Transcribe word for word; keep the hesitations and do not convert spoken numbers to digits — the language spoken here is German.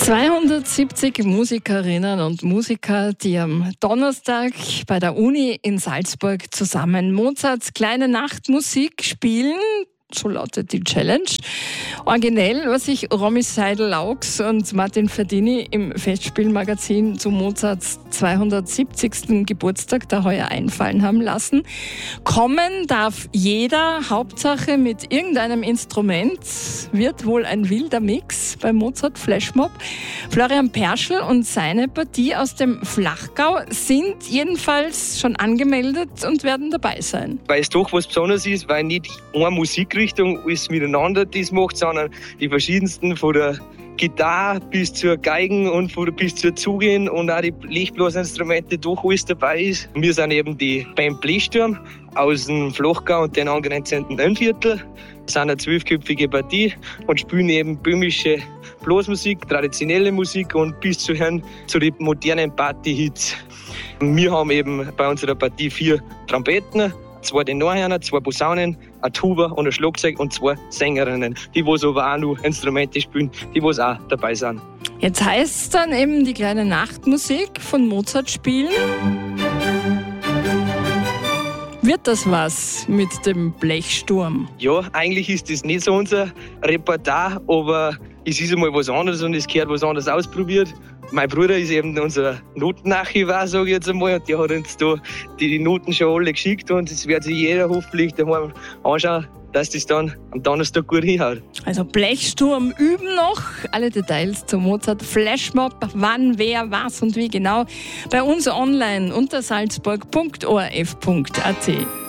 zweihundertsiebzig Musikerinnen und Musiker, die am Donnerstag bei der Uni in Salzburg zusammen Mozarts Kleine Nachtmusik spielen. So lautet die Challenge. Originell, was sich Romy Seidel-Laux und Martin Ferdini im Festspielmagazin zu Mozarts zweihundertsiebzigsten Geburtstag da heuer einfallen haben lassen. Kommen darf jeder, Hauptsache mit irgendeinem Instrument, wird wohl ein wilder Mix beim Mozart Flashmob. Florian Perschl und seine Partie aus dem Flachgau sind jedenfalls schon angemeldet und werden dabei sein. Weil es doch was Besonderes ist, weil nicht eine Musikrichtung alles miteinander das macht, sondern die verschiedensten, von der Gitarre bis zur Geigen und von der bis zur Zugehen und auch die Blechblasinstrumente doch alles dabei ist. Wir sind eben die Band Blechsturm aus dem Flachgau und den angrenzenden Innviertel. Wir sind eine zwölfköpfige Partie und spielen eben böhmische Blasmusik, traditionelle Musik und bis zu hören zu den modernen Partyhits. Wir haben eben bei unserer Partie vier Trompeten, zwei Tenorhörner, zwei Posaunen, ein Tuba und ein Schlagzeug und zwei Sängerinnen, die was aber auch noch Instrumente spielen, die was auch dabei sind. Jetzt heißt es dann eben die Kleine Nachtmusik von Mozart spielen. Wird das was mit dem Blechsturm? Ja, eigentlich ist das nicht so unser Repertoire, aber es ist einmal was anderes und es gehört was anderes ausprobiert. Mein Bruder ist eben unser Notenarchivar, sage ich jetzt einmal, und der hat uns da die Noten schon alle geschickt und es wird sich jeder hoffentlich daheim anschauen, dass das dann am Donnerstag gut hinhaut. Also Blechsturm üben noch. Alle Details zum Mozart Flashmob, wann, wer, was und wie genau, bei uns online unter salzburg punkt o r f punkt a t.